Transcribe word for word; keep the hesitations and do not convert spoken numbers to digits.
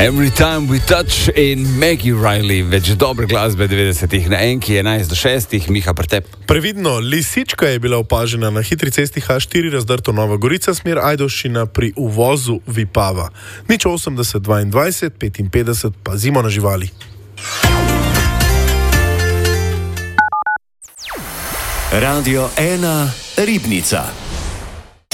Every Time We Touch in Maggie Riley, več dobre glasbe devetdesetih na enki, enajst do šestih, Miha Pretep. Previdno, lisička je bila opažena na hitri cesti H štiri razdrto Nova Gorica, smer Ajdovščina pri uvozu Vipava. Nič osemdeset dvaindvajset petinpetdeset, pazimo na živali. Radio ena Ribnica.